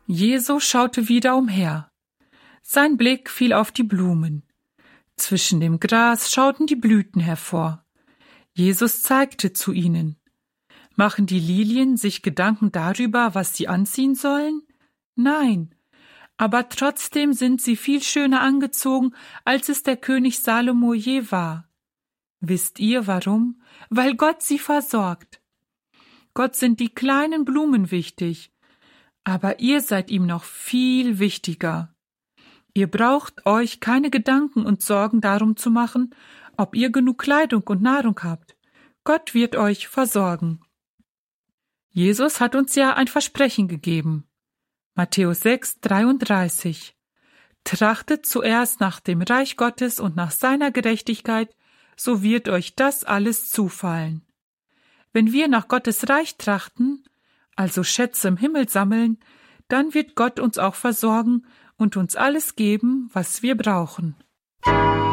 Jesus schaute wieder umher. Sein Blick fiel auf die Blumen. Zwischen dem Gras schauten die Blüten hervor. Jesus zeigte zu ihnen. Machen die Lilien sich Gedanken darüber, was sie anziehen sollen? Nein, aber trotzdem sind sie viel schöner angezogen, als es der König Salomo je war. Wisst ihr warum? Weil Gott sie versorgt. Gott sind die kleinen Blumen wichtig, aber ihr seid ihm noch viel wichtiger. Ihr braucht euch keine Gedanken und Sorgen darum zu machen, ob ihr genug Kleidung und Nahrung habt. Gott wird euch versorgen. Jesus hat uns ja ein Versprechen gegeben. Matthäus 6,33. Trachtet zuerst nach dem Reich Gottes und nach seiner Gerechtigkeit, so wird euch das alles zufallen. Wenn wir nach Gottes Reich trachten, also Schätze im Himmel sammeln, dann wird Gott uns auch versorgen und uns alles geben, was wir brauchen.